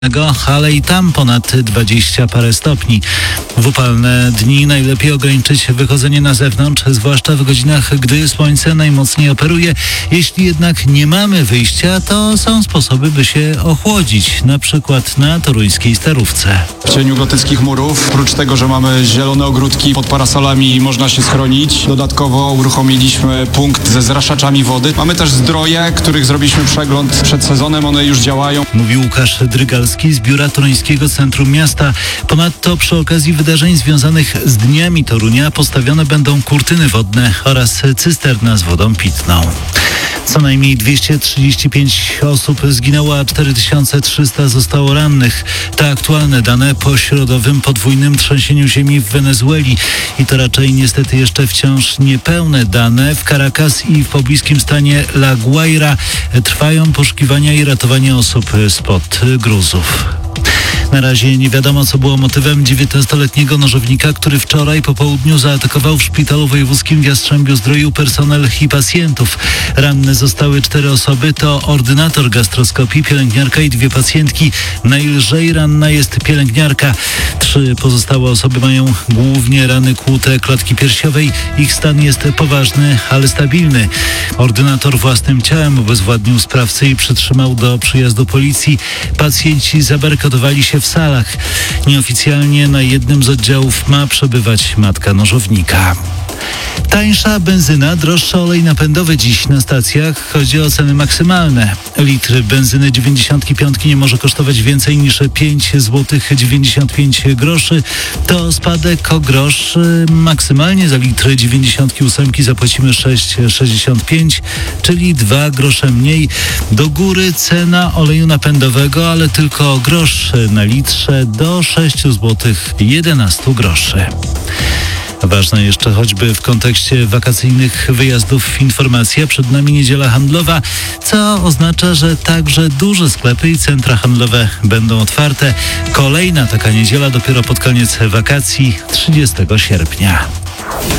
ale i tam ponad 20 parę stopni. W upalne dni najlepiej ograniczyć wychodzenie na zewnątrz, zwłaszcza w godzinach, gdy słońce najmocniej operuje. Jeśli jednak nie mamy wyjścia, to są sposoby, by się ochłodzić, na przykład na toruńskiej Starówce. W cieniu gotyckich murów, oprócz tego, że mamy zielone ogródki pod parasolami, można się schronić. Dodatkowo uruchomiliśmy punkt ze zraszaczami wody. Mamy też zdroje, których zrobiliśmy przegląd przed sezonem, one już działają. Mówił Łukasz Drygalski z Biura Toruńskiego Centrum Miasta. Ponadto przy okazji wydarzeń związanych z Dniami Torunia postawione będą kurtyny wodne oraz cysterna z wodą pitną. Co najmniej 235 osób zginęło, a 4300 zostało rannych. To aktualne dane po środowym podwójnym trzęsieniu ziemi w Wenezueli. I to raczej niestety jeszcze wciąż niepełne dane. W Caracas i w pobliskim stanie La Guaira trwają poszukiwania i ratowanie osób spod gruzów. Na razie nie wiadomo, co było motywem 19-letniego nożownika, który wczoraj po południu zaatakował w szpitalu wojewódzkim w Jastrzębiu-Zdroju personel i pacjentów. Ranne zostały 4 osoby, to ordynator gastroskopii, pielęgniarka i 2 pacjentki. Najlżej ranna jest pielęgniarka. 3 pozostałe osoby mają głównie rany kłute klatki piersiowej. Ich stan jest poważny, ale stabilny. Ordynator własnym ciałem obezwładnił sprawcę i przytrzymał do przyjazdu policji. Pacjenci zabarykadowali się w salach. Nieoficjalnie na jednym z oddziałów ma przebywać matka nożownika. Tańsza benzyna, droższy olej napędowy dziś na stacjach. Chodzi o ceny maksymalne. Litr benzyny 95 nie może kosztować więcej niż 5 zł 95 groszy. To spadek o grosz. Maksymalnie za litr 98 zapłacimy 6,65, czyli 2 grosze mniej. Do góry cena oleju napędowego, ale tylko o grosz na litrze, do 6 zł 11 groszy. Ważna jeszcze choćby w kontekście wakacyjnych wyjazdów informacja. Przed nami niedziela handlowa, co oznacza, że także duże sklepy i centra handlowe będą otwarte. Kolejna taka niedziela dopiero pod koniec wakacji, 30 sierpnia.